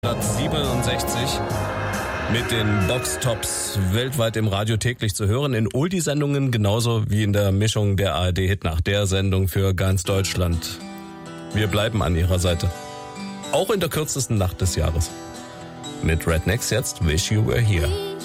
Platz 67 mit den Boxtops weltweit im Radio täglich zu hören, in Oldie-Sendungen genauso wie in der Mischung der ARD-Hitnacht, der Sendung für ganz Deutschland. Wir bleiben an ihrer Seite. Auch in der kürzesten Nacht des Jahres. Mit Rednecks jetzt Wish You Were Here.